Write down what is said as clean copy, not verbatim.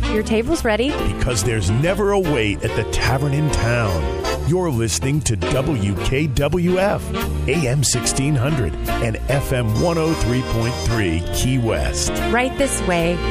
Your table's ready. Because there's never a wait at the tavern in town. You're listening to WKWF, AM 1600 and FM 103.3 Key West. Right this way.